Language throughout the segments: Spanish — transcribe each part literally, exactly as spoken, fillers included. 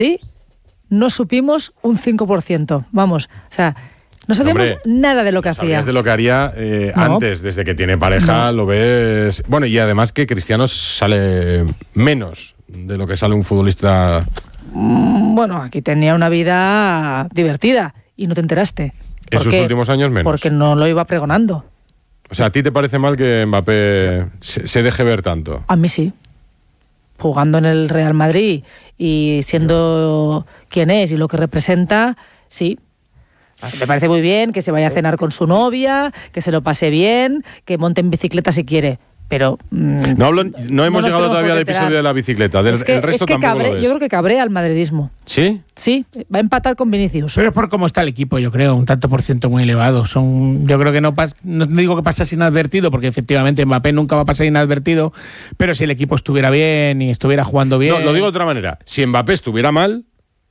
Sí, no supimos un cinco por ciento. Vamos, o sea, no sabíamos Hombre, nada de lo que hacía. de lo que haría eh, no. antes, desde que tiene pareja, no. lo ves... Bueno, y además que Cristiano sale menos de lo que sale un futbolista... Bueno, aquí tenía una vida divertida y no te enteraste. En sus últimos años menos. Porque no lo iba pregonando. O sea, ¿a ti te parece mal que Mbappé se, se deje ver tanto? A mí sí. Jugando en el Real Madrid y siendo quien es y lo que representa, sí. Me parece muy bien que se vaya a cenar con su novia, que se lo pase bien, que monte en bicicleta si quiere. Pero mmm, no, hablo, no hemos no llegado todavía al episodio de la bicicleta. Del, es que, el resto es que tampoco cabre, lo ves. Yo creo que cabrea al madridismo. ¿Sí? Sí, va a empatar con Vinicius. Pero es por cómo está el equipo, yo creo, un tanto por ciento muy elevado. Son, yo creo que no pasa, no digo que pasa inadvertido, porque efectivamente Mbappé nunca va a pasar inadvertido, pero si el equipo estuviera bien y estuviera jugando bien... No, lo digo de otra manera. Si Mbappé estuviera mal,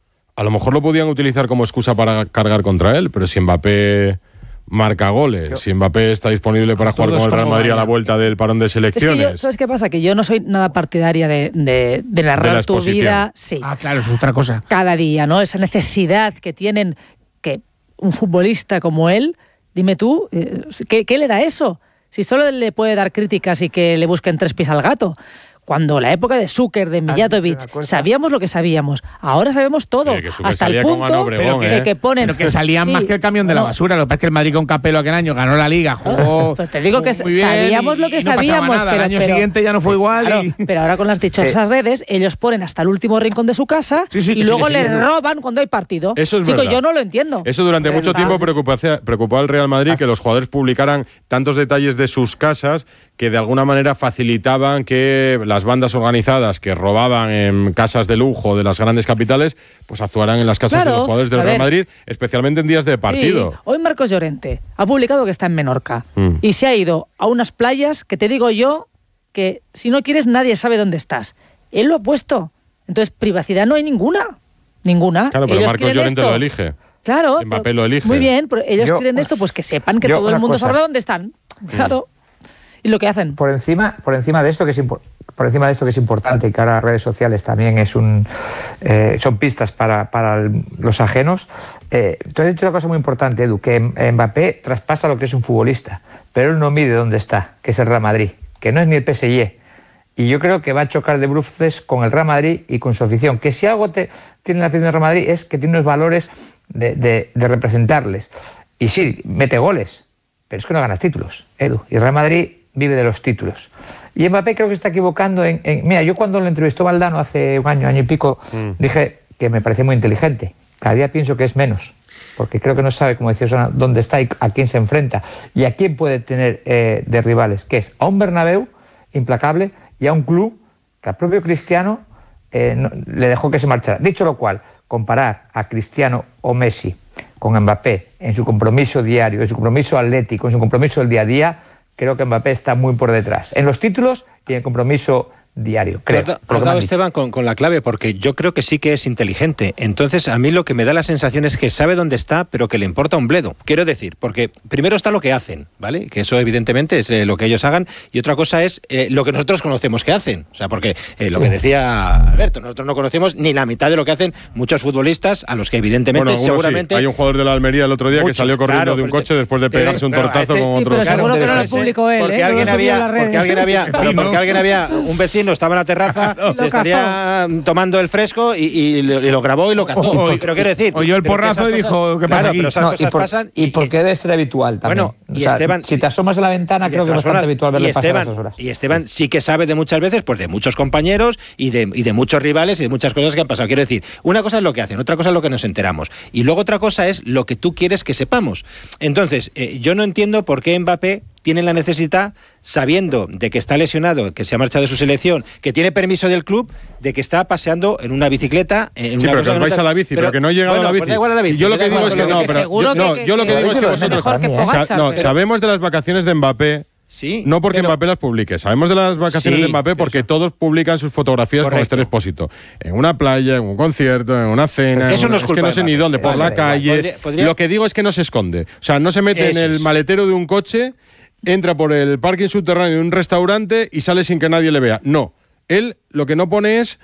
a lo mejor lo podían utilizar como excusa para cargar contra él, pero si Mbappé marca goles, yo, si Mbappé está disponible para jugar con el Real Madrid a la vuelta del parón de selecciones. Es que yo, ¿sabes qué pasa? Que yo no soy nada partidaria de, de, de narrar de tu vida. Sí. Ah, claro, eso es otra cosa. Cada día, ¿no? Esa necesidad que tienen que un futbolista como él, dime tú, ¿qué, qué le da eso? Si solo le puede dar críticas y que le busquen tres pies al gato. Cuando la época de Zucker, de Mijatovic, sabíamos lo que sabíamos. Ahora sabemos todo. Sí, hasta el punto Obregón, de ¿eh? que ponen... Pero que salían sí, más que el camión de no. la basura. Lo que pasa es que el Madrid con Capello aquel año ganó la Liga, jugó pues te digo que muy bien sabíamos y, lo que y no sabíamos. Nada. Pero, el año pero, siguiente ya no fue igual. Claro, y... Pero ahora con las dichosas eh. redes, ellos ponen hasta el último rincón de su casa sí, sí, y luego sí, le sí, roban cuando hay partido. Eso es Chico, verdad. yo no lo entiendo. Eso durante mucho tiempo preocupó, preocupó al Real Madrid, que los jugadores publicaran tantos detalles de sus casas que de alguna manera facilitaban que las bandas organizadas que robaban en casas de lujo de las grandes capitales, pues actuaran en las casas claro, de los jugadores del Real Madrid, especialmente en días de partido. Sí. Hoy Marcos Llorente ha publicado que está en Menorca mm. y se ha ido a unas playas que te digo yo que si no quieres nadie sabe dónde estás. Él lo ha puesto. Entonces, privacidad no hay ninguna. Ninguna. Claro, pero ellos Marcos Llorente esto. lo elige. Claro. Mbappé lo elige. Muy bien, pero ellos yo, quieren esto, pues que sepan que yo, todo el mundo cosa. sabrá dónde están. Claro. Mm. Y lo que hacen. Por encima, por encima de esto que es por encima de esto que es importante y que ahora las redes sociales también es un eh, son pistas para, para el, los ajenos. Eh, tú has dicho una cosa muy importante, Edu, que Mbappé traspasa lo que es un futbolista, pero él no mide dónde está, que es el Real Madrid, que no es ni el P S G. Y yo creo que va a chocar de bruces con el Real Madrid y con su afición. Que si algo te, tiene la afición del Real Madrid es que tiene unos valores de, de, de representarles. Y sí, mete goles, pero es que no gana títulos, Edu. Y el Real Madrid vive de los títulos. Y Mbappé creo que está equivocando en, en... Mira, yo cuando lo entrevistó Valdano hace un año, año y pico, mm. dije que me parecía muy inteligente. Cada día pienso que es menos, porque creo que no sabe, como decía Osona, dónde está y a quién se enfrenta. Y a quién puede tener eh, de rivales, que es a un Bernabéu implacable y a un club que al propio Cristiano eh, no, le dejó que se marchara. Dicho lo cual, comparar a Cristiano o Messi con Mbappé en su compromiso diario, en su compromiso atlético, en su compromiso del día a día, creo que Mbappé está muy por detrás. En los títulos y en el compromiso diario, creo. Has dado, Esteban, con, con la clave, porque yo creo que sí que es inteligente. Entonces, a mí lo que me da la sensación es que sabe dónde está, pero que le importa un bledo. Quiero decir, porque primero está lo que hacen, ¿vale? Que eso evidentemente es eh, lo que ellos hagan, y otra cosa es eh, lo que nosotros conocemos que hacen. O sea, porque eh, lo sí. que decía Alberto, nosotros no conocemos ni la mitad de lo que hacen muchos futbolistas, a los que evidentemente bueno, seguramente... Sí. Hay un jugador de la Almería el otro día muchos, que salió corriendo claro, de un porque, coche después de pegarse eh, un tortazo este, con sí, otro. pero seguro que no lo ese, publicó él, porque, ¿eh? alguien había, porque alguien había, pero porque alguien había, un vecino estaba en la terraza, no, se estaría cazó. tomando el fresco y, y, lo, y lo grabó y lo cazó. O, pero quiero decir... Oyó el porrazo y dijo, ¿qué pasa claro, aquí? Pero esas no, cosas y por, pasan... Y, y porque debe ser habitual también. Bueno, y o sea, Esteban... Si te asomas a la ventana, creo que es bastante horas, habitual verle pasar esas horas. Y Esteban sí que sabe de muchas veces, pues de muchos compañeros y de, y de muchos rivales y de muchas cosas que han pasado. Quiero decir, una cosa es lo que hacen, otra cosa es lo que nos enteramos. Y luego otra cosa es lo que tú quieres que sepamos. Entonces, eh, yo no entiendo por qué Mbappé tiene la necesidad, sabiendo de que está lesionado, que se ha marchado de su selección, que tiene permiso del club, de que está paseando en una bicicleta. En sí, una pero que os vais a la bici, pero, pero que no he llegado bueno, a la bici. Pues da igual a la bici. Y yo lo que digo es que no, pero yo, no, yo lo que digo es que vosotros no, sabemos de las vacaciones de Mbappé. Sí, no porque pero, Mbappé las publique, sabemos de las vacaciones sí, de Mbappé porque eso. todos publican sus fotografías Correcto. con Esther Expósito. En una playa, en un concierto, en una cena, pues eso en, no es, es que no sé ni dónde, por vale, la calle. ¿Podría, podría? Lo que digo es que no se esconde. O sea, no se mete eso en el maletero de un coche, entra por el parking subterráneo de un restaurante y sale sin que nadie le vea. No. Él lo que no pone es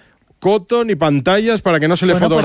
coto, ni pantallas para que no se le Bueno, pues